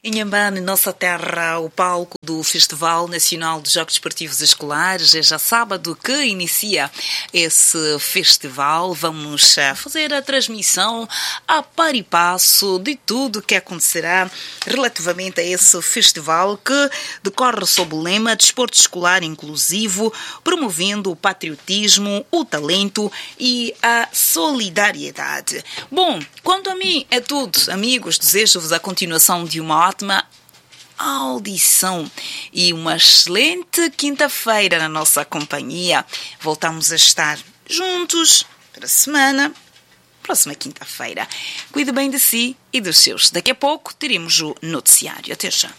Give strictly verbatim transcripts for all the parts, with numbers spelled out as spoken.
Inhambane, nossa terra, o palco do Festival Nacional de Jogos Desportivos Escolares. É já sábado que inicia esse festival. Vamos fazer a transmissão a par e passo de tudo o que acontecerá relativamente a esse festival que decorre sob o lema Desporto Escolar Inclusivo, promovendo o patriotismo, o talento e a solidariedade. Bom, quanto a mim é tudo, amigos. Desejo-vos a continuação de uma ótima audição e uma excelente quinta-feira na nossa companhia. Voltamos a estar juntos para a semana, próxima quinta-feira. Cuide bem de si e dos seus. Daqui a pouco teremos o noticiário. Até já.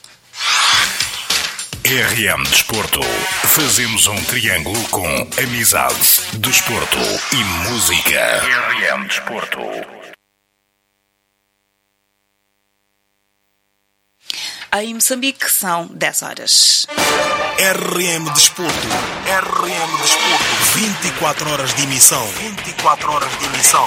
R M Desporto. Fazemos um triângulo com amizade, desporto e música. R M Desporto. Em Moçambique são dez horas. R M Desporto. R M Desporto. vinte e quatro horas de emissão. vinte e quatro horas de emissão.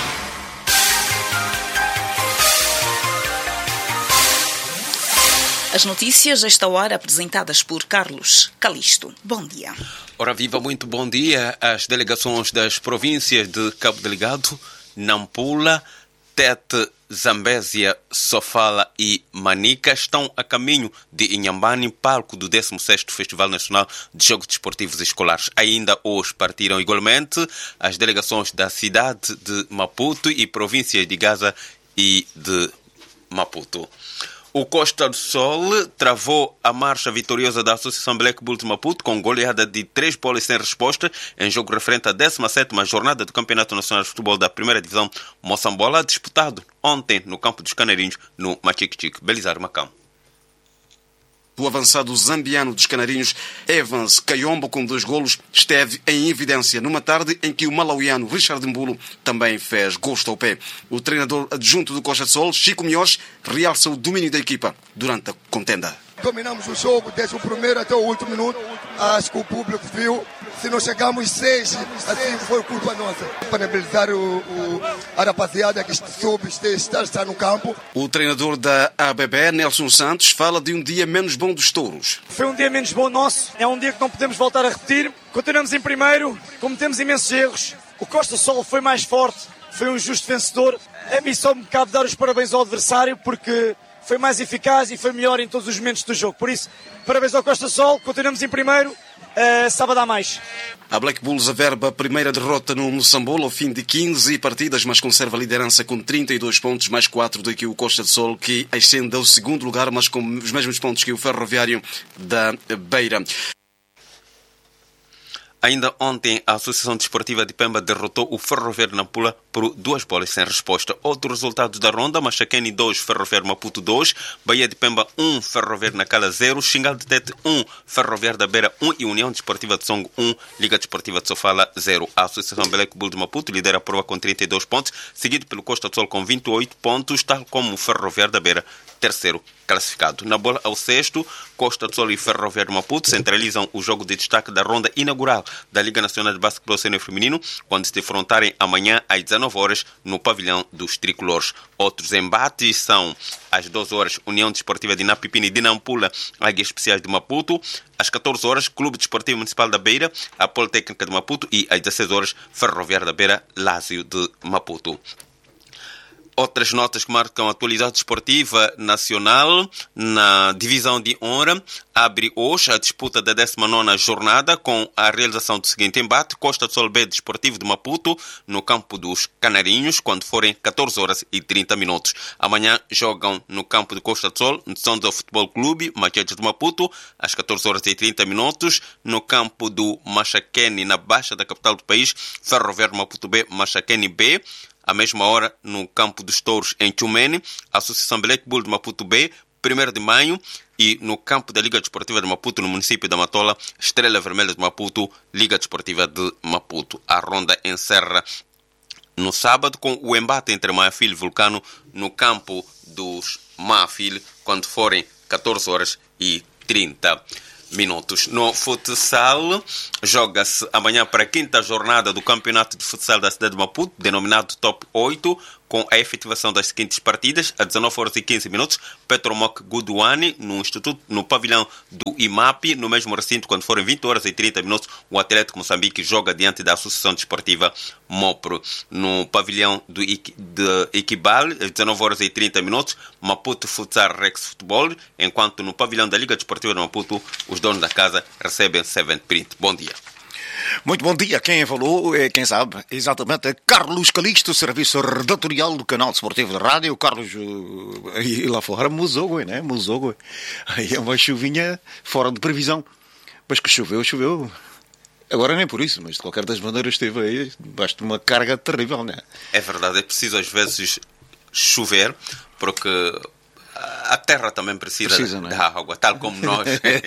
As notícias desta hora apresentadas por Carlos Calisto. Bom dia. Ora viva, muito bom dia. As delegações das províncias de Cabo Delgado, Nampula, Tete, Zambésia, Sofala e Manica estão a caminho de Inhambane, palco do décimo sexto Festival Nacional de Jogos Desportivos Escolares. Ainda hoje partiram igualmente as delegações da cidade de Maputo e províncias de Gaza e de Maputo. O Costa do Sol travou a marcha vitoriosa da Associação Black Bulls de Maputo com goleada de três bolas sem resposta em jogo referente à décima sétima jornada do Campeonato Nacional de Futebol da Primeira Divisão Moçambola, disputado ontem no campo dos Canarinhos, no Machique-Chique. Belisário Macão. O avançado zambiano dos Canarinhos, Evans Kayombo, com dois golos, esteve em evidência numa tarde em que o malauiano Richard Mbulo também fez gosto ao pé. O treinador adjunto do Costa do Sol, Chico Mios, realça o domínio da equipa durante a contenda. Dominamos o jogo desde o primeiro até o último minuto. Acho que o público viu. Se nós chegamos seis, assim foi culpa nossa. Parabenizar o, o, a rapaziada que soube estar, estar no campo. O treinador da A B B, Nelson Santos, fala de um dia menos bom dos touros. Foi um dia menos bom nosso. É um dia que não podemos voltar a repetir. Continuamos em primeiro, cometemos imensos erros. O Costa Sol foi mais forte, foi um justo vencedor. A mim só me cabe dar os parabéns ao adversário porque foi mais eficaz e foi melhor em todos os momentos do jogo. Por isso, parabéns ao Costa Sol, continuamos em primeiro, uh, sábado há mais. A Black Bulls averba a primeira derrota no Moçambola ao fim de quinze partidas, mas conserva a liderança com trinta e dois pontos, mais quatro do que o Costa do Sol, que ascende ao segundo lugar, mas com os mesmos pontos que o Ferroviário da Beira. Ainda ontem, a Associação Desportiva de Pemba derrotou o Ferroviário Nampula por duas bolas sem resposta. Outros resultados da ronda: Machaqueni dois, Ferroviário Maputo dois, Bahia de Pemba um, Ferroviário Nacala zero, Xingal de Tete um, Ferroviário da Beira um e União Desportiva de Songo um, Liga Desportiva de Sofala zero. A Associação Black Bull de Maputo lidera a prova com trinta e dois pontos, seguido pelo Costa do Sol com vinte e oito pontos, tal como o Ferroviário da Beira, terceiro classificado. Na bola ao sexto, Costa do Sol e Ferroviário Maputo centralizam o jogo de destaque da ronda inaugural da Liga Nacional de Basquetebol Sênior Feminino, quando se defrontarem amanhã às dezenove horas no pavilhão dos tricolores. Outros embates são às doze horas, União Desportiva de Napipini de Nampula, Águias Especiais de Maputo, às catorze horas, Clube Desportivo Municipal da Beira, a Politécnica de Maputo e às dezesseis horas, Ferroviário da Beira, Lázio de Maputo. Outras notas que marcam a atualidade desportiva nacional. Na divisão de honra, abre hoje a disputa da décima nona jornada com a realização do seguinte embate: Costa do Sol B Desportivo de Maputo no campo dos Canarinhos, quando forem catorze horas e trinta minutos. Amanhã jogam no campo de Costa do Sol, no Sonza Futebol Clube, Maquetes de Maputo, às catorze horas e trinta minutos. No campo do Machaqueni, na Baixa da capital do país, Ferroviário Maputo B, Machaqueni B. À mesma hora, no campo dos Touros, em Tchumene, Associação Black Bull de Maputo B, primeiro de maio, e no campo da Liga Desportiva de Maputo, no município da Matola, Estrela Vermelha de Maputo, Liga Desportiva de Maputo. A ronda encerra no sábado com o embate entre Maafil e Vulcano no campo dos Maafil, quando forem catorze horas e trinta minutos. No futsal, joga-se amanhã para a quinta jornada do Campeonato de Futsal da cidade de Maputo, denominado Top oito, com a efetivação das seguintes partidas. Às dezanove horas e quinze minutos, Petromoc Goudouane, no Instituto, no pavilhão do I M A P. No mesmo recinto, quando forem vinte horas e trinta minutos, o Atlético Moçambique joga diante da Associação Desportiva Mopro. No pavilhão do I- de Iquibal, às dezanove horas e trinta minutos, Maputo Futsal Rex Futebol, enquanto no pavilhão da Liga Desportiva de Maputo, os donos da casa recebem Seven Print. Bom dia. Muito bom dia. Quem falou é, quem sabe, exatamente, é Carlos Calixto, serviço redatorial do canal desportivo de rádio. Carlos, uh, aí lá fora, Muzogo, né? Muzogo. Aí é uma chuvinha fora de previsão. Mas que choveu, choveu. Agora nem por isso, mas de qualquer das maneiras esteve aí, basta uma carga terrível, né? É verdade, é preciso às vezes chover, porque a terra também precisa, precisa da água, tal como nós.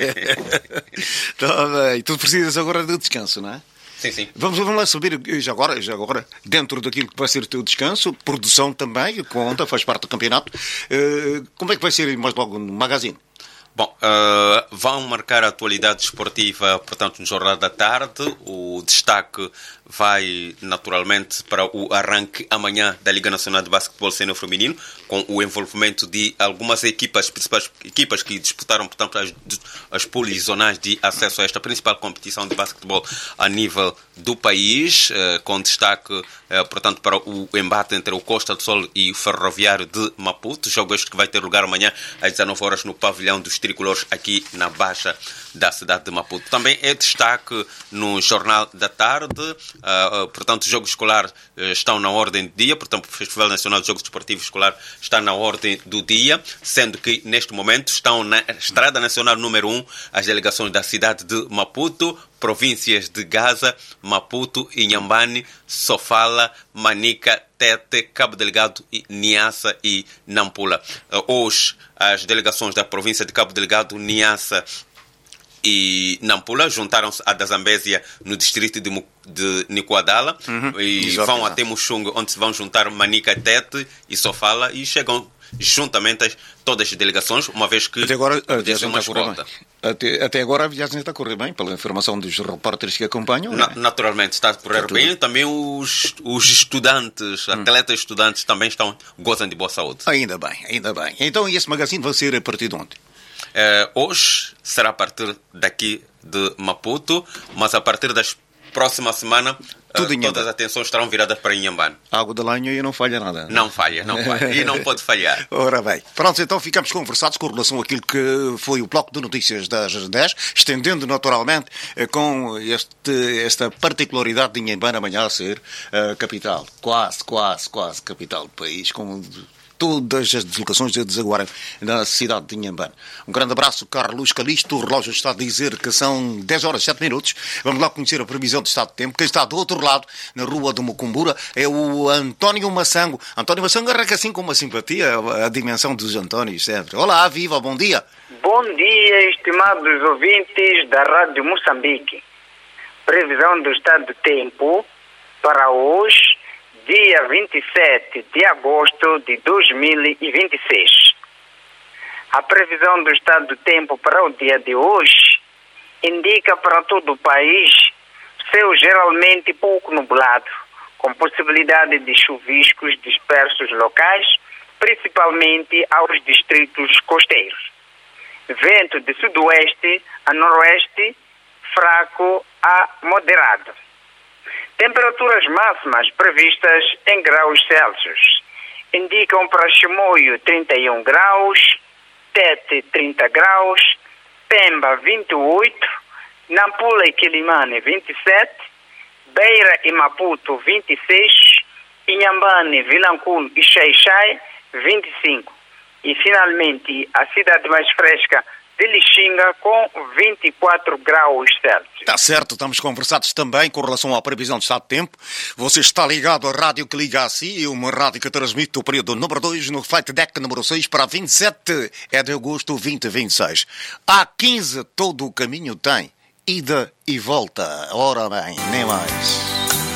Tá bem. Tu precisas agora de descanso, não é? Sim, sim. Vamos, vamos lá subir já agora, já agora, dentro daquilo que vai ser o teu descanso, produção também, conta, faz parte do campeonato. Uh, como é que vai ser mais logo no magazine? Bom, uh, vão marcar a atualidade esportiva, portanto, no Jornal da Tarde. O destaque vai, naturalmente, para o arranque amanhã da Liga Nacional de Basquetebol Sênior Feminino, com o envolvimento de algumas equipas, principais equipas que disputaram, portanto, as, as polizonais de acesso a esta principal competição de basquetebol a nível do país, uh, com destaque, uh, portanto, para o embate entre o Costa do Sol e o Ferroviário de Maputo. Jogo este que vai ter lugar amanhã às dezanove horas no pavilhão dos tricolores aqui na Baixa da cidade de Maputo. Também é destaque no Jornal da Tarde, uh, uh, portanto, jogos escolares uh, estão na ordem do dia, portanto, o Festival Nacional de Jogos Desportivos Escolar está na ordem do dia, sendo que, neste momento, estão na Estrada Nacional número um as delegações da cidade de Maputo, províncias de Gaza, Maputo, Inhambane, Sofala, Manica, Tete, Cabo Delgado, Niassa e Nampula. Uh, hoje, as delegações da província de Cabo Delgado, Niassa e Nampula juntaram-se à da Zambésia no distrito de, de Nicoadala, uhum. e exato, vão exato. até Muxunga, onde se vão juntar Manica, Tete e Sofala, e chegam juntamente as, todas as delegações, uma vez que até agora a viagem está a correr bem. Até, até agora a viagem está a correr bem, pela informação dos repórteres que acompanham. Na, naturalmente está a correr está bem. Tudo. Também os, os estudantes, hum. atletas estudantes também estão, gozam de boa saúde. Ainda bem, ainda bem. Então esse magazine vai ser a partir de onde? Uh, hoje será a partir daqui de Maputo, mas a partir das próxima semana uh, todas as atenções estarão viradas para Inhambane. A água da Lanha e não falha nada. Não falha, não falha. E não pode falhar. Ora bem. Pronto, então ficamos conversados com relação àquilo que foi o bloco de notícias das dez, estendendo naturalmente com este, esta particularidade de Inhambane amanhã a ser a capital. Quase, quase, quase capital do país, com todas as deslocações a desaguarem na cidade de Inhambane. Um grande abraço, Carlos Calixto. O relógio está a dizer que são dez horas e sete minutos. Vamos lá conhecer a previsão de estado de tempo. Quem está do outro lado, na rua do Mucumbura, é o António Massango. António Massango arranca assim com uma simpatia a dimensão dos Antónios sempre. Olá, viva, bom dia. Bom dia, estimados ouvintes da Rádio Moçambique. Previsão do estado de tempo para hoje, dia vinte e sete de agosto de dois mil e vinte e seis. A previsão do estado do tempo para o dia de hoje indica para todo o país céu geralmente pouco nublado, com possibilidade de chuviscos dispersos locais, principalmente aos distritos costeiros. Vento de sudoeste a noroeste, fraco a moderado. Temperaturas máximas previstas em graus Celsius indicam para Chimoio trinta e um graus, Tete trinta graus, Pemba vinte e oito, Nampula e Quilimane vinte e sete, Beira e Maputo vinte e seis, Inhambane, Vilanculo e Xai-Xai vinte e cinco. E finalmente a cidade mais fresca de Lixinga com vinte e quatro graus Celsius. Está certo, estamos conversados também com relação à previsão de estado de tempo. Você está ligado à rádio que liga a si, uma rádio que transmite o período número dois no Flight Deck número seis para vinte e sete é de agosto de vinte e vinte e seis. Há quinze todo o caminho tem, ida e volta. Ora bem, nem mais.